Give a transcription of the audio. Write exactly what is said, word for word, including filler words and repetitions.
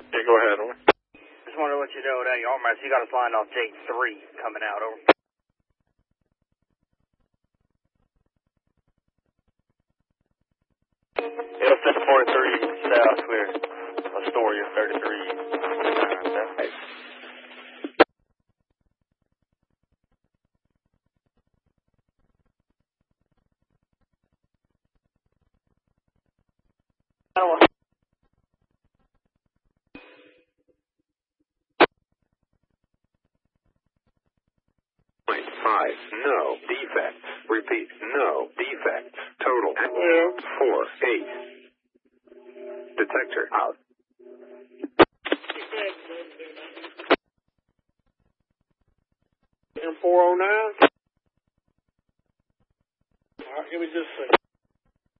Yeah, go ahead, over. Just wanted to let you know that your armrest, you got us lined off J three coming out, over. Aerospace forty-three, south, clear. Astoria, thirty-three. Uh, that's Point five, no defects. Repeat, no defects. Total. Yeah. Four, eight. Detector out.